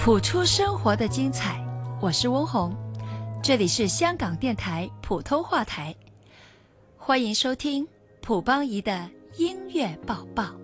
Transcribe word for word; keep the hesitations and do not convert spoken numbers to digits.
谱出生活的精彩，我是翁虹，这里是香港电台普通话台，欢迎收听蒲邦仪的音乐报报。